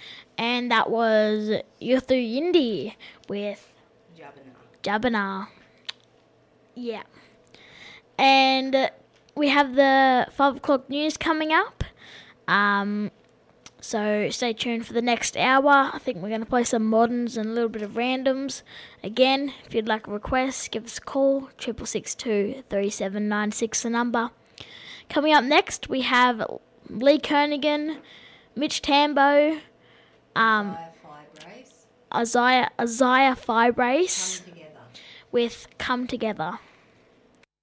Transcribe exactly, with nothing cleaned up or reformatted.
And that was Yuthu Yindi with Jabana. Jabana. Yeah. And we have the five o'clock news coming up. Um, so stay tuned for the next hour. I think we're going to play some moderns and a little bit of randoms. Again, if you'd like a request, give us a call. Triple six two three seven nine six the number. Coming up next, we have Lee Kernaghan, Mitch Tambo, um, Isaiah Isaiah Fibrace Come together. with Come Together.